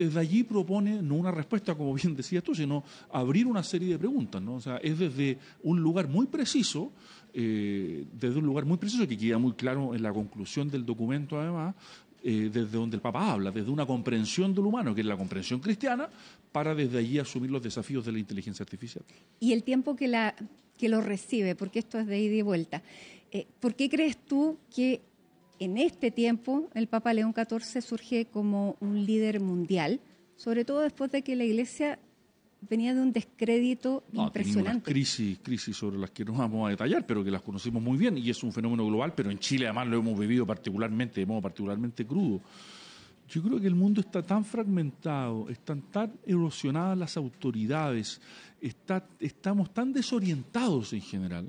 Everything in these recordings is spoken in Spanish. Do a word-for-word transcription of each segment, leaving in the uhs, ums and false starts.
desde allí propone no una respuesta, como bien decías tú, sino abrir una serie de preguntas, ¿no? O sea, es desde un lugar muy preciso, eh, desde un lugar muy preciso que queda muy claro en la conclusión del documento, además, eh, desde donde el Papa habla, desde una comprensión del humano, que es la comprensión cristiana, para desde allí asumir los desafíos de la inteligencia artificial. Y el tiempo que, la, que lo recibe, porque esto es de ida y vuelta, eh, ¿por qué crees tú que en este tiempo el Papa León catorce surge como un líder mundial, sobre todo después de que la Iglesia venía de un descrédito no, impresionante? Unas crisis, crisis sobre las que no vamos a detallar, pero que las conocimos muy bien, y es un fenómeno global, pero en Chile además lo hemos vivido particularmente, de modo particularmente crudo. Yo creo que el mundo está tan fragmentado, están tan erosionadas las autoridades, está, estamos tan desorientados en general,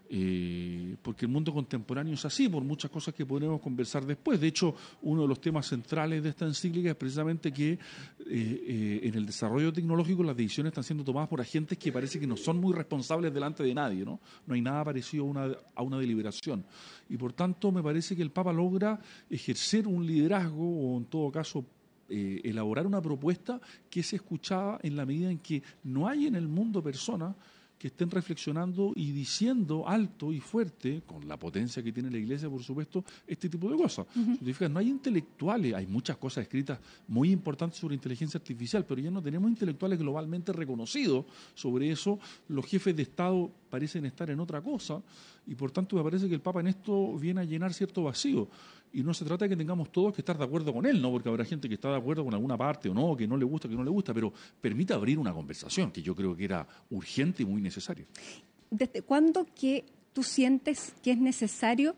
eh, porque el mundo contemporáneo es así, por muchas cosas que podremos conversar después. De hecho, uno de los temas centrales de esta encíclica es precisamente que eh, eh, en el desarrollo tecnológico las decisiones están siendo tomadas por agentes que parece que no son muy responsables delante de nadie, ¿no? No hay nada parecido a una, a una deliberación. Y por tanto, me parece que el Papa logra ejercer un liderazgo, o en todo caso, eh, elaborar una propuesta que es escuchada en la medida en que no hay en el mundo personas que estén reflexionando y diciendo alto y fuerte, con la potencia que tiene la Iglesia, por supuesto, este tipo de cosas. Uh-huh. Si te fijas, no hay intelectuales, hay muchas cosas escritas muy importantes sobre inteligencia artificial, pero ya no tenemos intelectuales globalmente reconocidos sobre eso. Los jefes de Estado parecen estar en otra cosa, y por tanto me parece que el Papa en esto viene a llenar cierto vacío. Y no se trata de que tengamos todos que estar de acuerdo con él, ¿no? Porque habrá gente que está de acuerdo con alguna parte o no, que no le gusta, que no le gusta, pero permite abrir una conversación que yo creo que era urgente y muy necesaria. ¿Desde cuándo que tú sientes que es necesario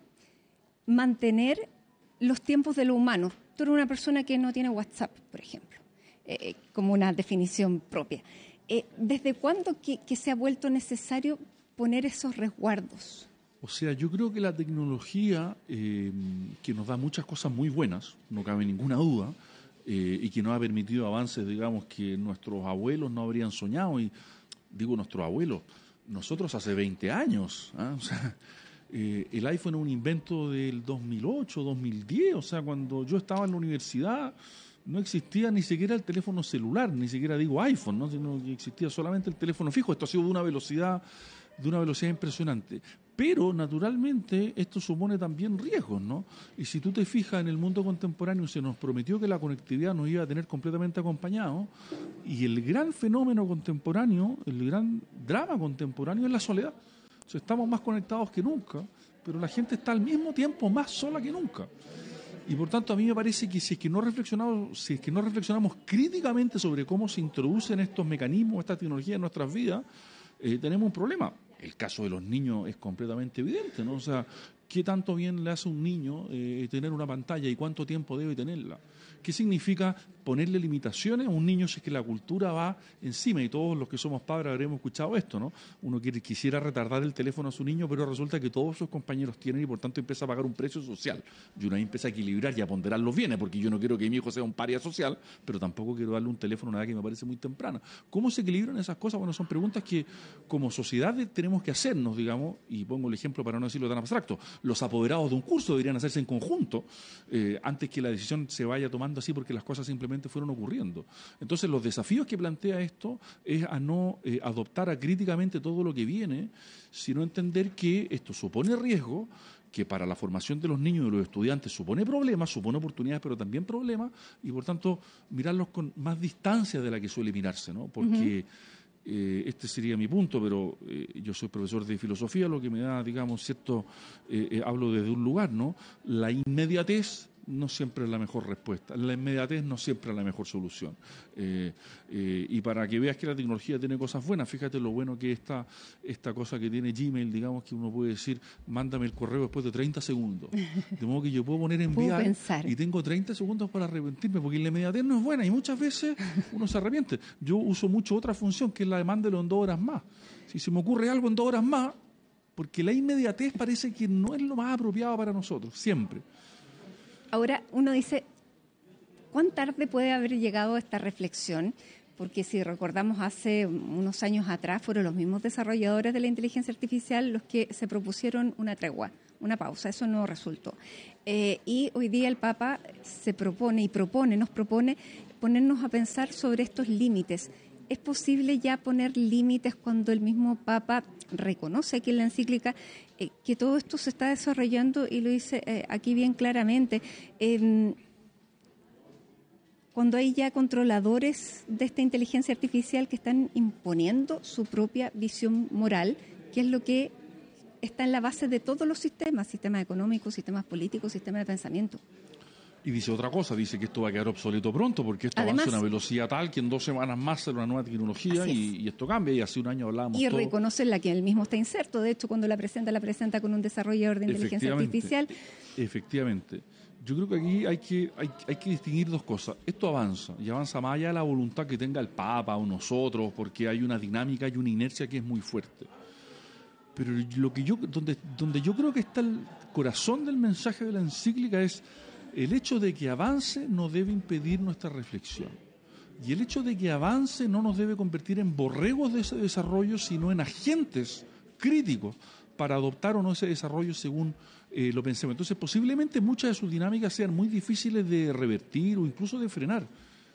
mantener los tiempos de lo humano? Tú eres una persona que no tiene WhatsApp, por ejemplo, eh, como una definición propia. Eh, ¿Desde cuándo que, que se ha vuelto necesario poner esos resguardos? O sea, yo creo que la tecnología, eh, que nos da muchas cosas muy buenas, no cabe ninguna duda, eh, y que nos ha permitido avances, digamos, que nuestros abuelos no habrían soñado, y digo nuestros abuelos, nosotros hace veinte años, ¿eh? O sea, eh, el iPhone es un invento del dos mil ocho, dos mil diez, o sea, cuando yo estaba en la universidad no existía ni siquiera el teléfono celular, ni siquiera digo iPhone, ¿no? Sino que existía solamente el teléfono fijo. Esto ha sido de una velocidad, de una velocidad impresionante. Pero, naturalmente, esto supone también riesgos, ¿no? Y si tú te fijas, en el mundo contemporáneo se nos prometió que la conectividad nos iba a tener completamente acompañados, y el gran fenómeno contemporáneo, el gran drama contemporáneo es la soledad. O sea, estamos más conectados que nunca, pero la gente está al mismo tiempo más sola que nunca. Y por tanto a mí me parece que si es que no reflexionamos, si es que no reflexionamos críticamente sobre cómo se introducen estos mecanismos, estas tecnologías en nuestras vidas, eh, tenemos un problema. El caso de los niños es completamente evidente, ¿no? O sea, ¿qué tanto bien le hace a un niño eh, tener una pantalla y cuánto tiempo debe tenerla? ¿Qué significa ponerle limitaciones a un niño si es que la cultura va encima? Y todos los que somos padres habremos escuchado esto, ¿no? Uno quiere, quisiera retardar el teléfono a su niño, pero resulta que todos sus compañeros tienen, y por tanto empieza a pagar un precio social. Y uno ahí empieza a equilibrar y a ponderar los bienes, porque yo no quiero que mi hijo sea un paria social, pero tampoco quiero darle un teléfono a una edad que me parece muy temprana. ¿Cómo se equilibran esas cosas? Bueno, son preguntas que como sociedad tenemos que hacernos, digamos, y pongo el ejemplo para no decirlo tan abstracto. Los apoderados de un curso deberían hacerse en conjunto, eh, antes que la decisión se vaya tomando así porque las cosas simplemente fueron ocurriendo. Entonces, los desafíos que plantea esto es a no eh, adoptar acríticamente todo lo que viene, sino entender que esto supone riesgo, que para la formación de los niños y de los estudiantes supone problemas, supone oportunidades, pero también problemas, y por tanto mirarlos con más distancia de la que suele mirarse, ¿no? Porque uh-huh. Eh, este sería mi punto, pero eh, yo soy profesor de filosofía, lo que me da, digamos, cierto, eh, eh, hablo desde un lugar, ¿no? La inmediatez no siempre es la mejor respuesta, la inmediatez no siempre es la mejor solución. Eh, eh, y para que veas que la tecnología tiene cosas buenas, fíjate lo bueno que esta, esta cosa que tiene Gmail, digamos, que uno puede decir, mándame el correo después de treinta segundos. De modo que yo puedo poner enviar y tengo treinta segundos para arrepentirme, porque la inmediatez no es buena y muchas veces uno se arrepiente. Yo uso mucho otra función, que es la de mándelo en dos horas más. Si se me ocurre algo en dos horas más, porque la inmediatez parece que no es lo más apropiado para nosotros, siempre. Ahora uno dice, ¿cuán tarde puede haber llegado esta reflexión? Porque si recordamos hace unos años atrás fueron los mismos desarrolladores de la inteligencia artificial los que se propusieron una tregua, una pausa. Eso no resultó. Eh, y hoy día el Papa se propone y propone, nos propone ponernos a pensar sobre estos límites. ¿Es posible ya poner límites cuando el mismo Papa reconoce aquí en la encíclica eh, que todo esto se está desarrollando y lo dice eh, aquí bien claramente? Eh, cuando hay ya controladores de esta inteligencia artificial que están imponiendo su propia visión moral, que es lo que está en la base de todos los sistemas, sistemas económicos, sistemas políticos, sistemas de pensamiento. Y dice otra cosa, dice que esto va a quedar obsoleto pronto porque esto Además, avanza a una velocidad tal que en dos semanas más sale una nueva tecnología y, y esto cambia. Y hace un año hablábamos Y todo. reconoce la que él mismo está inserto. De hecho, cuando la presenta, la presenta con un desarrollador de inteligencia artificial. Efectivamente. Yo creo que aquí hay que, hay, hay que distinguir dos cosas. Esto avanza, y avanza más allá de la voluntad que tenga el Papa o nosotros, porque hay una dinámica y una inercia que es muy fuerte. Pero lo que yo, donde, donde yo creo que está el corazón del mensaje de la encíclica es el hecho de que avance no debe impedir nuestra reflexión. Y el hecho de que avance no nos debe convertir en borregos de ese desarrollo, sino en agentes críticos para adoptar o no ese desarrollo según eh, lo pensemos. Entonces, posiblemente muchas de sus dinámicas sean muy difíciles de revertir o incluso de frenar.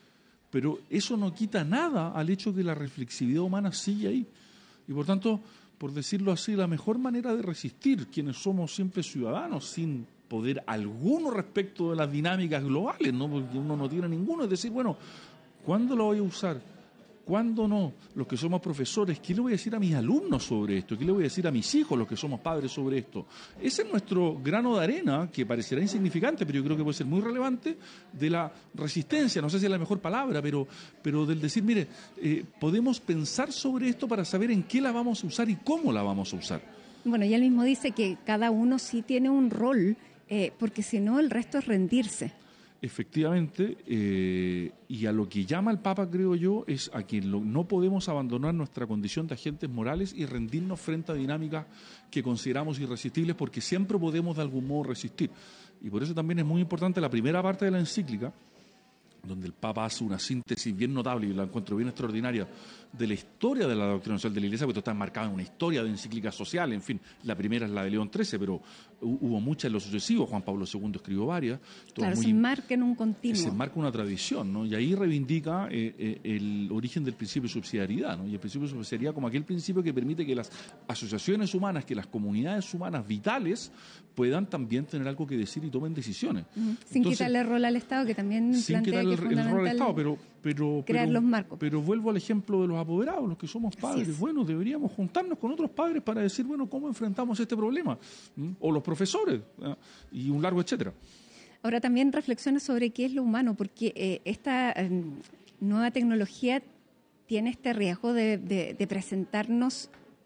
Pero eso no quita nada al hecho de que la reflexividad humana sigue ahí. Y por tanto, por decirlo así, la mejor manera de resistir, quienes somos siempre ciudadanos, sin poder alguno respecto de las dinámicas globales, ¿no? Porque uno no tiene ninguno, es decir, bueno, ¿cuándo lo voy a usar? ¿Cuándo no? Los que somos profesores, ¿qué le voy a decir a mis alumnos sobre esto? ¿Qué le voy a decir a mis hijos, los que somos padres, sobre esto? Ese es nuestro grano de arena, que parecerá insignificante, pero yo creo que puede ser muy relevante, de la resistencia, no sé si es la mejor palabra, pero, pero del decir, mire, eh, podemos pensar sobre esto para saber en qué la vamos a usar y cómo la vamos a usar. Bueno, y él mismo dice que cada uno sí tiene un rol, eh, porque si no, el resto es rendirse. Efectivamente, eh, y a lo que llama el Papa, creo yo, es a que lo, no podemos abandonar nuestra condición de agentes morales y rendirnos frente a dinámicas que consideramos irresistibles, porque siempre podemos de algún modo resistir. Y por eso también es muy importante la primera parte de la encíclica, donde el Papa hace una síntesis bien notable, y la encuentro bien extraordinaria, de la historia de la doctrina social de la Iglesia, porque esto está enmarcado en una historia de encíclicas sociales. En fin, la primera es la de León trece, pero hubo muchas en lo sucesivo. Juan Pablo segundo escribió varias. Claro, muy, se enmarca en un continuo. Se enmarca una tradición, ¿no? Y ahí reivindica eh, eh, el origen del principio de subsidiariedad, ¿no? Y el principio de subsidiariedad como aquel principio que permite que las asociaciones humanas, que las comunidades humanas vitales puedan también tener algo que decir y tomen decisiones. Uh-huh. Sin Entonces, quitarle rol al Estado, que también sin plantea quitarle que el, es el rol al fundamental Estado, pero, pero, crear pero, los marcos. Pero vuelvo al ejemplo de los apoderados, los que somos padres. Bueno, deberíamos juntarnos con otros padres para decir, bueno, ¿cómo enfrentamos este problema? ¿Mm? O los profesores, ¿eh? Y un largo etcétera. Ahora también reflexiona sobre qué es lo humano, porque eh, esta eh, nueva tecnología tiene este riesgo de, de, de presentarnos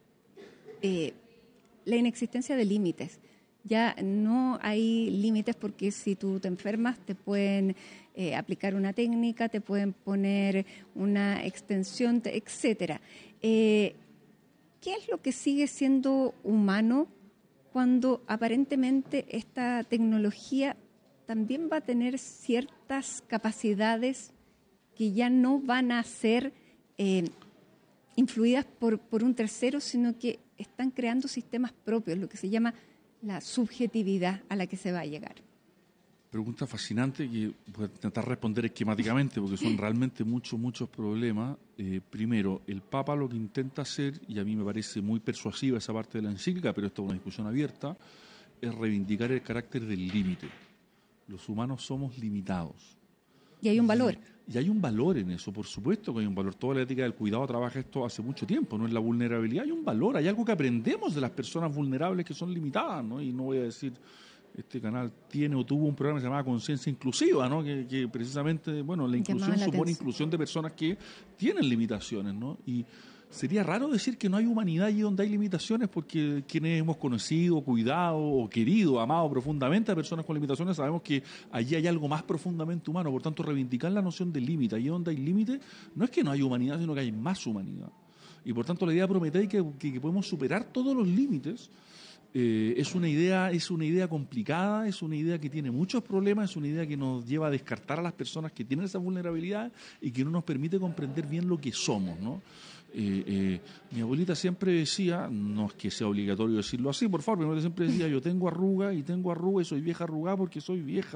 eh, la inexistencia de límites. Ya no hay límites porque si tú te enfermas te pueden eh, aplicar una técnica, te pueden poner una extensión, te, etcétera. Eh, ¿Qué es lo que sigue siendo humano cuando aparentemente esta tecnología también va a tener ciertas capacidades que ya no van a ser eh, influidas por, por un tercero, sino que están creando sistemas propios, lo que se llama la subjetividad a la que se va a llegar? Pregunta fascinante que voy a intentar responder esquemáticamente porque son realmente muchos, muchos problemas. Eh, primero, el Papa lo que intenta hacer, y a mí me parece muy persuasiva esa parte de la encíclica, pero esto es una discusión abierta, es reivindicar el carácter del límite. Los humanos somos limitados. Y hay un valor. Y, y hay un valor en eso, por supuesto que hay un valor. Toda la ética del cuidado trabaja esto hace mucho tiempo, no es la vulnerabilidad, hay un valor, hay algo que aprendemos de las personas vulnerables que son limitadas, ¿no? Y no voy a decir, este canal tiene o tuvo un programa que se llamaba Conciencia Inclusiva, ¿no? Que, que precisamente, bueno, la inclusión la supone atención. inclusión de personas que tienen limitaciones, ¿no? Y sería raro decir que no hay humanidad allí donde hay limitaciones, porque quienes hemos conocido, cuidado o querido, amado profundamente a personas con limitaciones, sabemos que allí hay algo más profundamente humano. Por tanto, reivindicar la noción de límite, allí donde hay límite, no es que no hay humanidad, sino que hay más humanidad. Y por tanto, la idea promete que, que, que podemos superar todos los límites. Eh, es una idea, es una idea complicada, es una idea que tiene muchos problemas, es una idea que nos lleva a descartar a las personas que tienen esa vulnerabilidad y que no nos permite comprender bien lo que somos, ¿no? Eh, eh, mi abuelita siempre decía, no es que sea obligatorio decirlo así, por favor, mi abuelita siempre decía, yo tengo arruga y tengo arruga y soy vieja arrugada porque soy vieja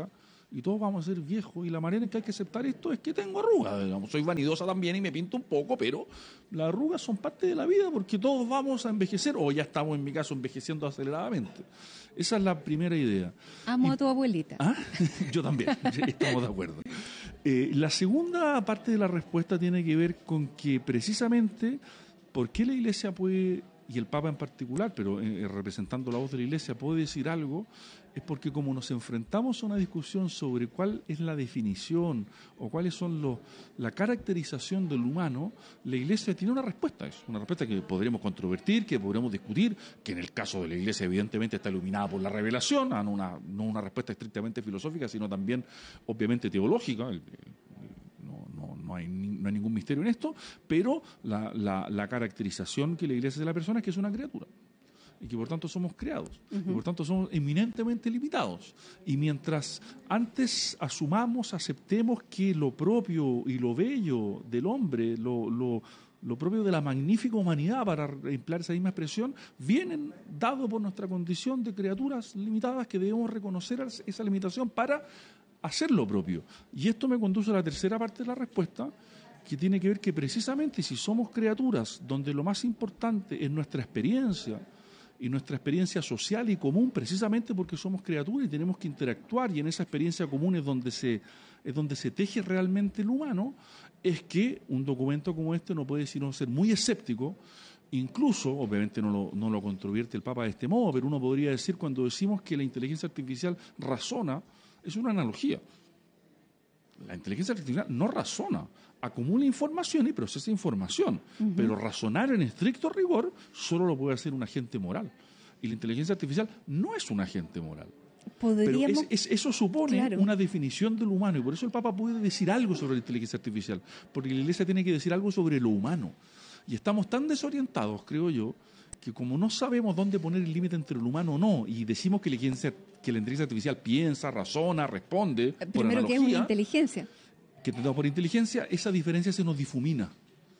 y todos vamos a ser viejos, y la manera en que hay que aceptar esto es que tengo arrugas, digamos. Soy vanidosa también y me pinto un poco, pero las arrugas son parte de la vida porque todos vamos a envejecer, o ya estamos, en mi caso, envejeciendo aceleradamente. Esa es la primera idea. Amo y, a tu abuelita. ¿Ah? Yo también, estamos de acuerdo. Eh, la segunda parte de la respuesta tiene que ver con que precisamente, ¿por qué la Iglesia puede, y el Papa en particular, pero eh, representando la voz de la Iglesia, puede decir algo? Es porque como nos enfrentamos a una discusión sobre cuál es la definición o cuáles son los, la caracterización del humano, la Iglesia tiene una respuesta a eso, una respuesta que podremos controvertir, que podremos discutir, que en el caso de la Iglesia evidentemente está iluminada por la revelación, no una, no una respuesta estrictamente filosófica, sino también obviamente teológica. No, no, no, hay, no hay ningún misterio en esto, pero la, la, la caracterización que la Iglesia hace de la persona es que es una criatura y que por tanto somos creados, uh-huh. y por tanto somos eminentemente limitados. Y mientras antes asumamos, aceptemos que lo propio y lo bello del hombre, lo, lo, lo propio de la magnífica humanidad, para emplear esa misma expresión, vienen dado por nuestra condición de criaturas limitadas, que debemos reconocer esa limitación para hacer lo propio. Y esto me conduce a la tercera parte de la respuesta, que tiene que ver que precisamente si somos criaturas donde lo más importante es nuestra experiencia, y nuestra experiencia social y común, precisamente porque somos criaturas y tenemos que interactuar, y en esa experiencia común es donde se, es donde se teje realmente el humano, es que un documento como este no puede sino ser muy escéptico. Incluso, obviamente no lo, no lo controvierte el Papa de este modo, pero uno podría decir, cuando decimos que la inteligencia artificial razona, es una analogía. La inteligencia artificial no razona, acumula información y procesa información, uh-huh. pero razonar en estricto rigor solo lo puede hacer un agente moral. Y la inteligencia artificial no es un agente moral. Pero es, es, eso supone claro. una definición del humano, y por eso el Papa puede decir algo sobre la inteligencia artificial, porque la Iglesia tiene que decir algo sobre lo humano. Y estamos tan desorientados, creo yo, que como no sabemos dónde poner el límite entre el humano o no, y decimos que la, que la inteligencia artificial piensa, razona, responde, Primero por analogía, que es una inteligencia. Que entendemos por inteligencia, esa diferencia se nos difumina.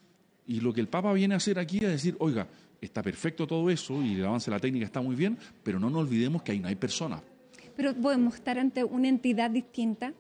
Y lo que el Papa viene a hacer aquí es decir, oiga, está perfecto todo eso, y el avance de la técnica está muy bien, pero no nos olvidemos que ahí no hay personas. Pero podemos estar ante una entidad distinta.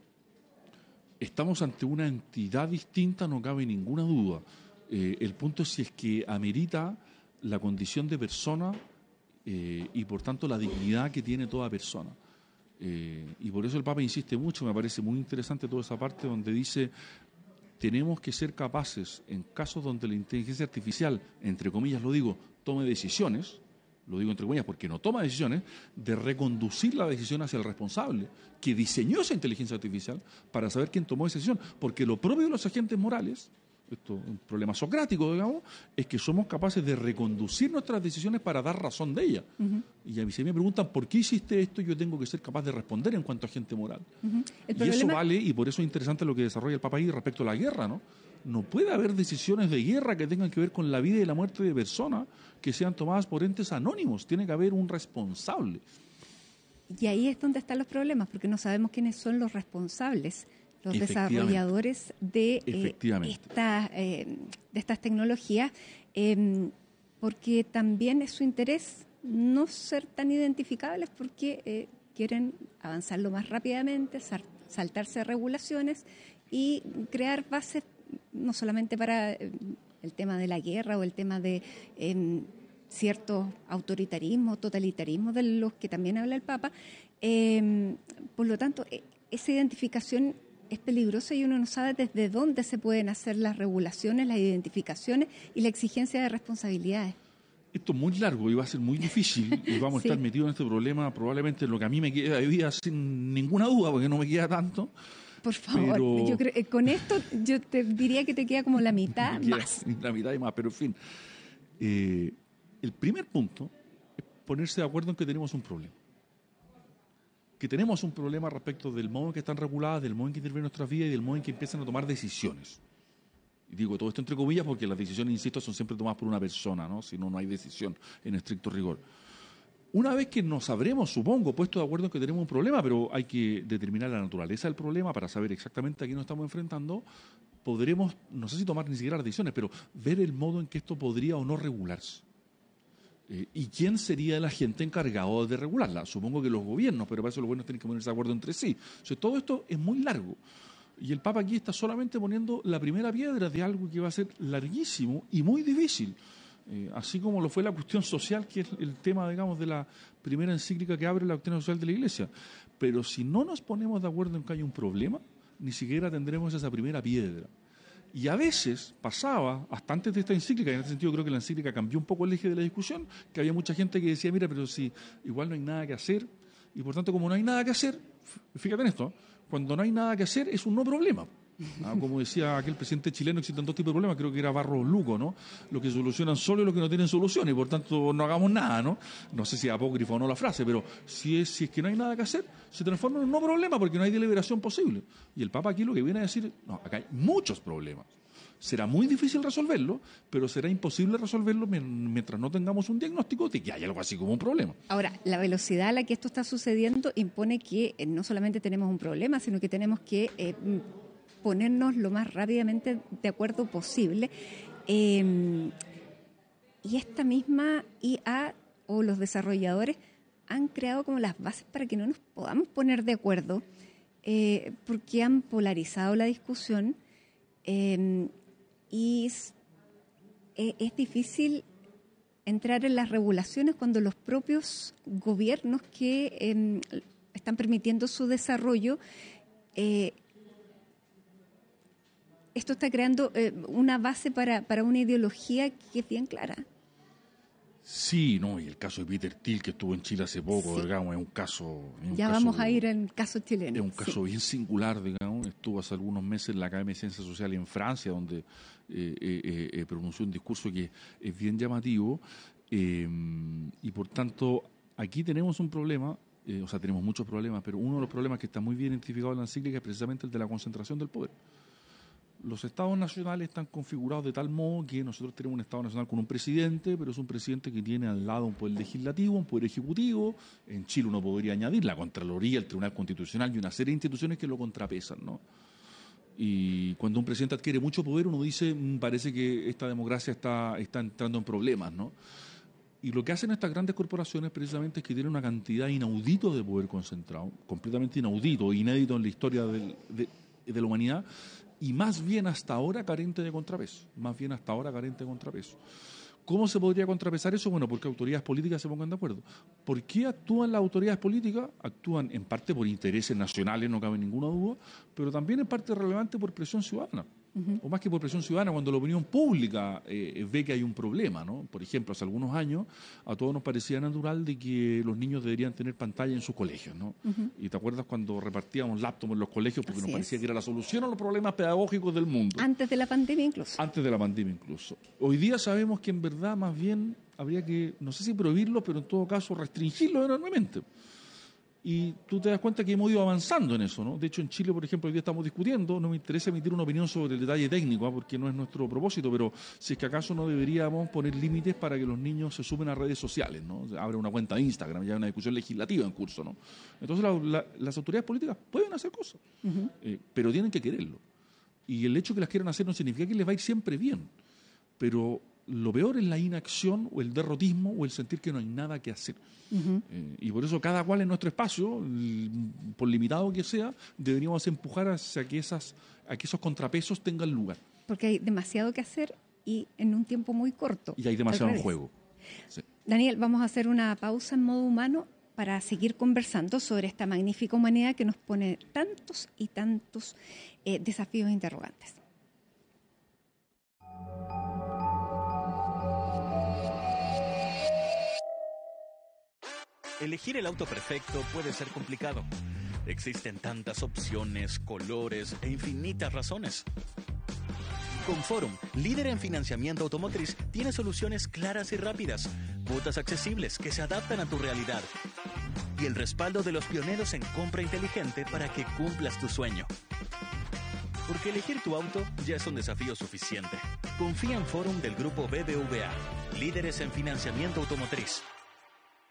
Estamos ante una entidad distinta, no cabe ninguna duda. Eh, el punto es si es que amerita la condición de persona eh, y por tanto la dignidad que tiene toda persona. Eh, y por eso el Papa insiste mucho, me parece muy interesante toda esa parte donde dice, tenemos que ser capaces, en casos donde la inteligencia artificial, entre comillas lo digo, tome decisiones, lo digo entre comillas porque no toma decisiones, de reconducir la decisión hacia el responsable que diseñó esa inteligencia artificial para saber quién tomó esa decisión, porque lo propio de los agentes morales, esto es un problema socrático, digamos, es que somos capaces de reconducir nuestras decisiones para dar razón de ellas. Uh-huh. Y a mí se me preguntan, ¿por qué hiciste esto? Yo tengo que ser capaz de responder en cuanto a agente moral. Uh-huh. Y problema... eso vale, y por eso es interesante lo que desarrolla el Papa ahí respecto a la guerra, ¿no? No puede haber decisiones de guerra que tengan que ver con la vida y la muerte de personas que sean tomadas por entes anónimos. Tiene que haber un responsable. Y ahí es donde están los problemas, porque no sabemos quiénes son los responsables, los desarrolladores de, eh, esta, eh, de estas tecnologías, eh, porque también es su interés no ser tan identificables, porque eh, quieren avanzar lo más rápidamente, sal, saltarse regulaciones y crear bases no solamente para eh, el tema de la guerra o el tema de eh, ciertos autoritarismos, totalitarismos de los que también habla el Papa. Eh, por lo tanto, esa identificación es peligrosa y uno no sabe desde dónde se pueden hacer las regulaciones, las identificaciones y la exigencia de responsabilidades. Esto es muy largo y va a ser muy difícil y vamos sí. a estar metidos en este problema probablemente lo que a mí me queda de vida sin ninguna duda, porque no me queda tanto. Por favor, pero... yo creo, con esto yo te diría que te queda como la mitad más. La mitad y más, pero en fin. Eh, el primer punto es ponerse de acuerdo en que tenemos un problema. Que tenemos un problema respecto del modo en que están reguladas, del modo en que intervienen nuestras vidas y del modo en que empiezan a tomar decisiones. Y digo todo esto entre comillas porque las decisiones, insisto, son siempre tomadas por una persona, ¿no? Si no, no hay decisión en estricto rigor. Una vez que nos habremos, supongo, puesto de acuerdo en que tenemos un problema, pero hay que determinar la naturaleza del problema para saber exactamente a qué nos estamos enfrentando, podremos, no sé si tomar ni siquiera las decisiones, pero ver el modo en que esto podría o no regularse. Eh, ¿Y quién sería el agente encargado de regularla? Supongo que los gobiernos, pero para eso los gobiernos tienen que ponerse de acuerdo entre sí. O sea, todo esto es muy largo. Y el Papa aquí está solamente poniendo la primera piedra de algo que va a ser larguísimo y muy difícil. Eh, así como lo fue la cuestión social, que es el tema, digamos, de la primera encíclica que abre la doctrina social de la Iglesia. Pero si no nos ponemos de acuerdo en que hay un problema, ni siquiera tendremos esa primera piedra. Y a veces pasaba, hasta antes de esta encíclica, y en este sentido creo que la encíclica cambió un poco el eje de la discusión, que había mucha gente que decía, mira, pero si igual no hay nada que hacer, y por tanto como no hay nada que hacer, fíjate en esto, cuando no hay nada que hacer es un no problema. Ah, como decía aquel presidente chileno, existen dos tipos de problemas, creo que era Barros Luco, ¿no? Los que solucionan solo y los que no tienen solución, y por tanto no hagamos nada, ¿no? No sé si es apócrifo o no la frase, pero si es, si es que no hay nada que hacer, se transforma en un no problema porque no hay deliberación posible. Y el Papa aquí lo que viene a decir, no, acá hay muchos problemas. Será muy difícil resolverlo, pero será imposible resolverlo mientras no tengamos un diagnóstico de que hay algo así como un problema. Ahora, la velocidad a la que esto está sucediendo impone que eh, no solamente tenemos un problema, sino que tenemos que eh, ponernos lo más rápidamente de acuerdo posible. Eh, y esta misma I A o los desarrolladores han creado como las bases para que no nos podamos poner de acuerdo, eh, porque han polarizado la discusión. Eh, y es, es difícil entrar en las regulaciones cuando los propios gobiernos que eh, están permitiendo su desarrollo, eh, esto está creando eh, una base para, para una ideología que es bien clara. Sí, no, y el caso de Peter Thiel, que estuvo en Chile hace poco, sí, digamos, es un caso... Es un ya caso, vamos a ir al caso chileno. Es un caso sí. bien singular, digamos. Estuvo hace algunos meses en la Academia de Ciencias Sociales en Francia, donde eh, eh, eh, pronunció un discurso que es bien llamativo. Eh, y por tanto, aquí tenemos un problema, eh, o sea, tenemos muchos problemas, pero uno de los problemas que está muy bien identificado en la encíclica es precisamente el de la concentración del poder. Los estados nacionales están configurados de tal modo que nosotros tenemos un estado nacional con un presidente, pero es un presidente que tiene al lado un poder legislativo, un poder ejecutivo. En Chile uno podría añadir la Contraloría, el Tribunal Constitucional y una serie de instituciones que lo contrapesan, ¿no? Y cuando un presidente adquiere mucho poder, uno dice, mmm, parece que esta democracia está, está entrando en problemas, ¿no? Y lo que hacen estas grandes corporaciones precisamente es que tienen una cantidad inaudita de poder concentrado, completamente inaudito, inédito en la historia del, de, de la humanidad, y más bien hasta ahora carente de contrapeso, más bien hasta ahora carente de contrapeso. ¿Cómo se podría contrapesar eso? Bueno, porque autoridades políticas se pongan de acuerdo. ¿Por qué actúan las autoridades políticas? Actúan en parte por intereses nacionales, no cabe ninguna duda, pero también en parte relevante por presión ciudadana. Uh-huh. O más que por presión ciudadana, cuando la opinión pública eh, ve que hay un problema, ¿no? Por ejemplo, hace algunos años a todos nos parecía natural de que los niños deberían tener pantalla en sus colegios, ¿no? Uh-huh. Y te acuerdas cuando repartíamos laptops en los colegios porque Así nos parecía es. que era la solución a los problemas pedagógicos del mundo. Antes de la pandemia incluso. Antes de la pandemia incluso. Hoy día sabemos que en verdad más bien habría que, no sé si prohibirlo, pero en todo caso restringirlo enormemente. Y tú te das cuenta que hemos ido avanzando en eso, ¿no? De hecho, en Chile, por ejemplo, hoy día estamos discutiendo, no me interesa emitir una opinión sobre el detalle técnico, ¿eh? porque no es nuestro propósito, pero si es que acaso no deberíamos poner límites para que los niños se sumen a redes sociales, ¿no? O sea, abre una cuenta de Instagram, ya hay una discusión legislativa en curso, ¿no? Entonces, la, la, las autoridades políticas pueden hacer cosas, uh-huh. eh, pero tienen que quererlo. Y el hecho de que las quieran hacer no significa que les va a ir siempre bien, pero lo peor es la inacción o el derrotismo o el sentir que no hay nada que hacer. Uh-huh. Eh, y por eso cada cual en nuestro espacio, por limitado que sea, deberíamos empujar hacia que, esas, a que esos contrapesos tengan lugar. Porque hay demasiado que hacer y en un tiempo muy corto. Y hay demasiado en juego. Sí. Daniel, vamos a hacer una pausa en modo humano para seguir conversando sobre esta magnífica humanidad que nos pone tantos y tantos eh, desafíos e interrogantes. Elegir el auto perfecto puede ser complicado. Existen tantas opciones, colores e infinitas razones. Con Forum, líder en financiamiento automotriz, tiene soluciones claras y rápidas, cuotas accesibles que se adaptan a tu realidad y el respaldo de los pioneros en compra inteligente para que cumplas tu sueño. Porque elegir tu auto ya es un desafío suficiente. Confía en Forum del grupo B B V A, líderes en financiamiento automotriz.